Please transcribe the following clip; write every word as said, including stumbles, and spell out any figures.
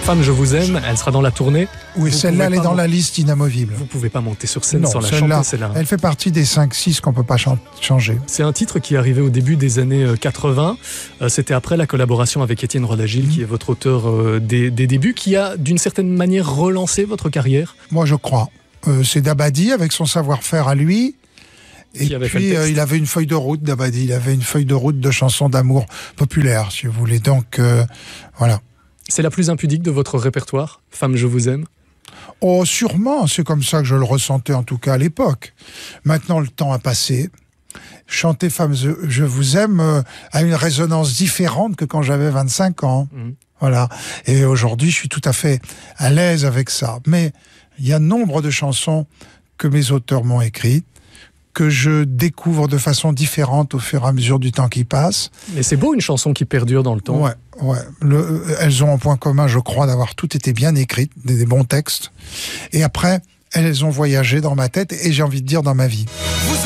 Femme, je vous aime, elle sera dans la tournée. Oui, Vous celle-là, elle pouvez est pas dans mon- la liste inamovible. Vous pouvez pas monter sur scène Non, sans la celle-là, chanter, celle-là. elle fait partie des cinq six qu'on peut pas chan- changer. C'est un titre qui est arrivé au début des années euh, quatre-vingts. Euh, C'était après la collaboration avec Étienne Roy-D'Agile, Mmh. qui est votre auteur euh, des, des débuts, qui a d'une certaine manière relancé votre carrière. Moi, je crois. Euh, c'est Dabadi, avec son savoir-faire à lui. Et Qui avait fait le puis, texte. euh, il avait une feuille de route, Dabadi. Il avait une feuille de route de chansons d'amour populaires, si vous voulez. Donc, euh, voilà. C'est la plus impudique de votre répertoire, Femme, je vous aime. Oh, sûrement, c'est comme ça que je le ressentais, en tout cas à l'époque. Maintenant, le temps a passé. Chanter Femme, je, je vous aime euh, a une résonance différente que quand j'avais vingt-cinq ans. Mhm. Voilà. Et aujourd'hui, je suis tout à fait à l'aise avec ça. Mais il y a nombre de chansons que mes auteurs m'ont écrites, que je découvre de façon différente au fur et à mesure du temps qui passe. Mais c'est beau une chanson qui perdure dans le temps. Ouais, ouais. Le, elles ont en point commun, je crois, d'avoir toutes été bien écrites, des, des bons textes. Et après, elles ont voyagé dans ma tête et j'ai envie de dire dans ma vie. Vous